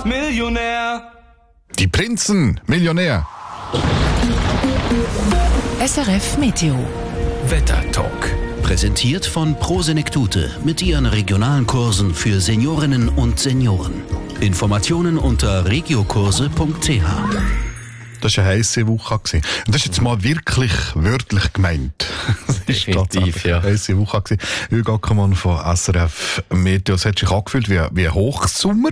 Millionär. Die Prinzen, Millionär. SRF Meteo. Wettertalk. Präsentiert von Prosenektute mit ihren regionalen Kursen für Seniorinnen und Senioren. Informationen unter regiokurse.ch. Das war eine heisse Woche. Und das ist jetzt mal wirklich wörtlich gemeint. Das ist Definitiv, ja. eine heisse Woche. Hugo Ackermann von SRF Meteo. Es hat sich angefühlt wie ein Hochsommer.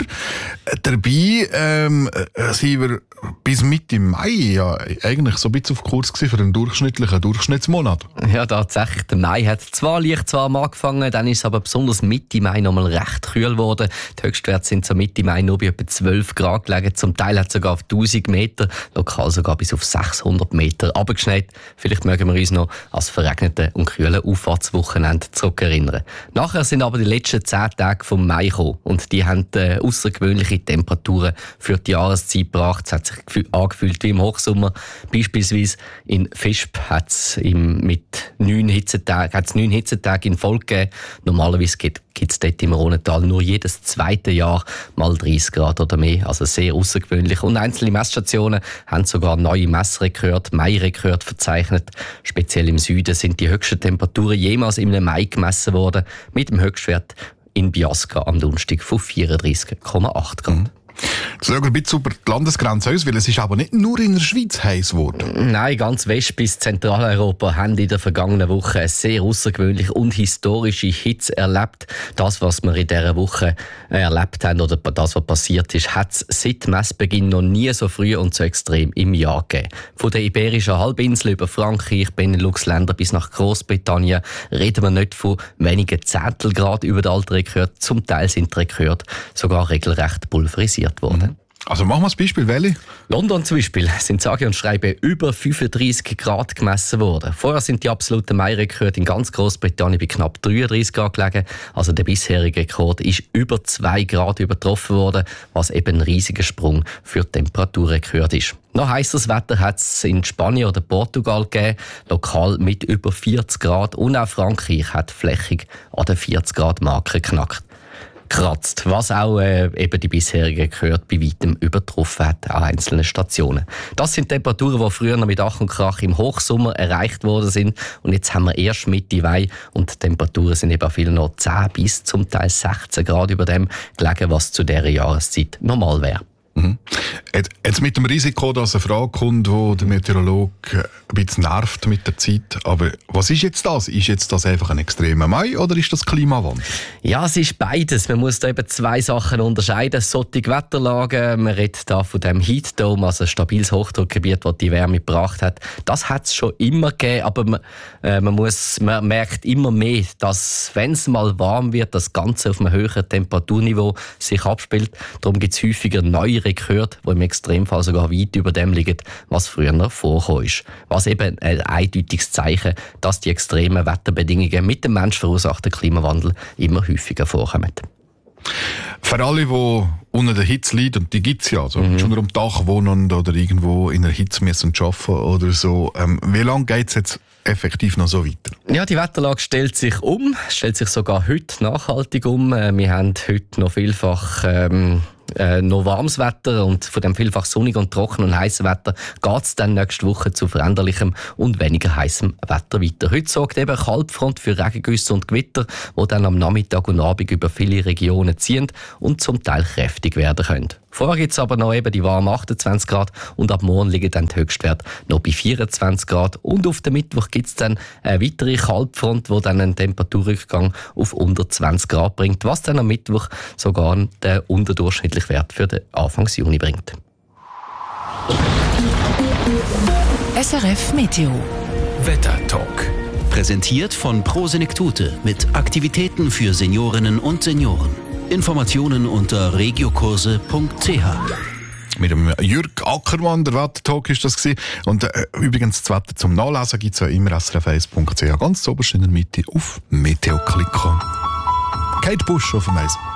Dabei sind wir bis Mitte Mai ja eigentlich so ein bisschen auf Kurs gewesen für einen durchschnittlichen Durchschnittsmonat. Ja, tatsächlich. Der Mai hat zwar leicht warm angefangen, dann ist es aber besonders Mitte Mai noch mal recht kühl geworden. Die Höchstwerte sind so Mitte Mai nur bei etwa 12 Grad gelegen. Zum Teil hat es sogar auf 1000 Meter, lokal sogar bis auf 600 Meter runtergeschneit. Vielleicht mögen wir uns noch als verregnete und kühle Auffahrtswochenende zurückerinnern. Nachher sind aber die letzten 10 Tage vom Mai gekommen und die haben außergewöhnliche Temperaturen für die Jahreszeit gebracht. Es hat sich angefühlt wie im Hochsommer. Beispielsweise in Visp hat es mit 9 Hitzetage in Folge gegeben. Normalerweise gibt es dort im Rhontal nur jedes zweite Jahr mal 30 Grad oder mehr. Also sehr außergewöhnlich. Und einzelne Messstationen haben sogar neue Messrekorde, Mai-Rekorde verzeichnet. Speziell im Süden sind die höchsten Temperaturen jemals im Mai gemessen worden, mit dem Höchstwert in Biasca am Donnerstag von 34,8 Grad. Das schaut ein bisschen über die Landesgrenze aus, weil es ist aber nicht nur in der Schweiz heiß geworden. Nein, ganz West- bis Zentraleuropa haben in der vergangenen Woche eine sehr außergewöhnliche und historische Hitze erlebt. Das, was wir in dieser Woche erlebt haben oder das, was passiert ist, hat es seit Messbeginn noch nie so früh und so extrem im Jahr gegeben. Von der Iberischen Halbinsel über Frankreich, Benelux-Länder bis nach Großbritannien reden wir nicht von wenigen Zehntelgrad über den Alterrekord. Zum Teil sind die Rekorde sogar regelrecht pulverisiert worden. Also machen wir das Beispiel, welche? London zum Beispiel sind sage und schreibe über 35 Grad gemessen worden. Vorher sind die absoluten Mai-Rekorde in ganz Großbritannien bei knapp 33 Grad gelegen. Also der bisherige Rekord ist über 2 Grad übertroffen worden, was eben ein riesiger Sprung für den Temperaturrekord ist. Noch heißeres Wetter hat es in Spanien oder Portugal gegeben, lokal mit über 40 Grad. Und auch Frankreich hat flächig an der 40 Grad Marke geknackt. Was auch eben die bisherigen Rekorde bei weitem übertroffen hat an einzelnen Stationen. Das sind Temperaturen, die früher noch mit Ach und Krach im Hochsommer erreicht worden sind. Und jetzt haben wir erst Mitte Mai und die Temperaturen sind eben viel noch 10 bis zum Teil 16 Grad über dem gelegen, was zu dieser Jahreszeit normal wäre. Jetzt mit dem Risiko, dass eine Frage kommt, wo der Meteorologe ein bisschen nervt mit der Zeit. Aber was ist jetzt das? Ist jetzt das einfach ein extremer Mai oder ist das Klimawandel? Ja, es ist beides. Man muss da eben 2 Sachen unterscheiden. Solche Wetterlagen, man redet da von dem Heat Dome, also ein stabiles Hochdruckgebiet, das die Wärme gebracht hat. Das hat es schon immer gegeben, aber man merkt immer mehr, dass, wenn es mal warm wird, das Ganze auf einem höheren Temperaturniveau sich abspielt. Darum gibt es häufiger neue Rekorde, die im Extremfall sogar weit über dem liegen, was früher noch vorgekommen ist. Was eben ein eindeutiges Zeichen, dass die extremen Wetterbedingungen mit dem menschverursachten Klimawandel immer häufiger vorkommen. Für alle, die unter der Hitze leiden, und die gibt es ja, also schon am Dach wohnen oder irgendwo in der Hitze müssen arbeiten oder so, wie lange geht es jetzt effektiv noch so weiter? Ja, die Wetterlage stellt sich sogar heute nachhaltig um. Wir haben heute noch vielfach noch warmes Wetter und von dem vielfach sonnigen und trockenen und heißen Wetter geht es dann nächste Woche zu veränderlichem und weniger heißem Wetter weiter. Heute sorgt eben Kaltfront für Regengüsse und Gewitter, die dann am Nachmittag und Abend über viele Regionen ziehen und zum Teil kräftig werden können. Vorher gibt es aber noch eben die warmen 28 Grad und ab morgen liegen dann die Höchstwerte noch bei 24 Grad. Und auf den Mittwoch gibt es dann eine weitere Kaltfront, die dann einen Temperaturrückgang auf unter 20 Grad bringt, was dann am Mittwoch sogar den unterdurchschnittlichen Wert für den Anfang Juni bringt. SRF Meteo. Wettertalk. Präsentiert von Prosenektute mit Aktivitäten für Seniorinnen und Senioren. Informationen unter regiokurse.ch. Mit dem Jürg Ackermann, der Wettertalk ist das gewesen. Und übrigens, das Wetter zum Nachlesen gibt es ja immer srf1.ch. Ganz oberst in der Mitte auf Meteo klicken. Kate Busch auf dem Eis.